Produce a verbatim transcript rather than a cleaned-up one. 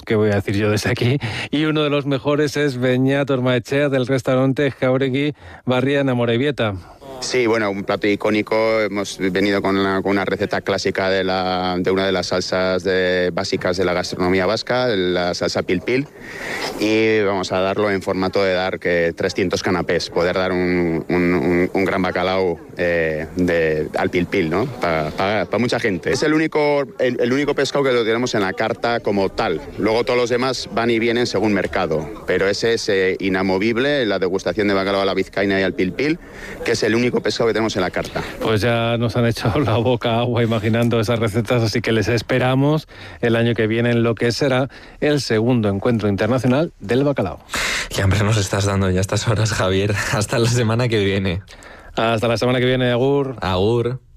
¿qué voy a decir yo desde aquí? Y uno de los mejores es Beñat Ormaechea del restaurante Jauregui Barria en Amorebieta. Sí, bueno, un plato icónico. Hemos venido con una, con una receta clásica de, la, de una de las salsas de, básicas de la gastronomía vasca, la salsa pil pil, y vamos a darlo en formato de dar que trescientos canapés, poder dar un, un, un, un gran bacalao eh, de, al pil pil, ¿no? Para pa, pa mucha gente. Es el único, el, el único pescado que lo tenemos en la carta como tal. Luego todos los demás van y vienen según mercado, pero ese es eh, inamovible, la degustación de bacalao a la vizcaína y al pil pil, que es el único pescado que tenemos en la carta. Pues ya nos han hecho la boca agua imaginando esas recetas, así que les esperamos el año que viene en lo que será el segundo encuentro internacional del bacalao. Qué hambre nos estás dando ya a estas horas, Javier. Hasta la semana que viene. Hasta la semana que viene, agur. Agur.